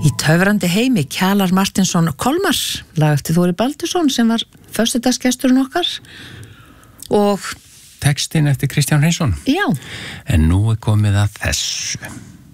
Í töfrandi heimi Kjalar Martinsson Kolmar, lag eftir Þóri Baldursson sem var föstudagsgesturinn okkar og textin eftir Kristján Hreinsson. Já. En nú komið að þessu.